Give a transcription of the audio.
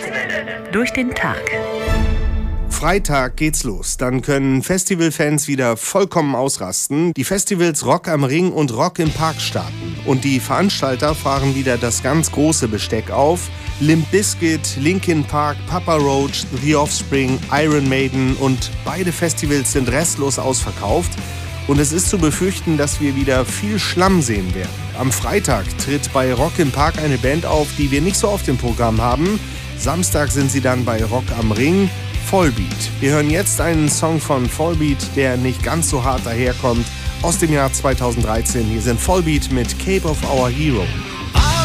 durch den Tag. Freitag geht's los. Dann können Festivalfans wieder vollkommen ausrasten. Die Festivals Rock am Ring und Rock im Park starten. Und die Veranstalter fahren wieder das ganz große Besteck auf. Limp Bizkit, Linkin Park, Papa Roach, The Offspring, Iron Maiden und beide Festivals sind restlos ausverkauft. Und es ist zu befürchten, dass wir wieder viel Schlamm sehen werden. Am Freitag tritt bei Rock im Park eine Band auf, die wir nicht so oft im Programm haben. Samstag sind sie dann bei Rock am Ring. Volbeat. Wir hören jetzt einen Song von Volbeat, der nicht ganz so hart daherkommt, aus dem Jahr 2013. Hier sind Volbeat mit Cape of Our Hero.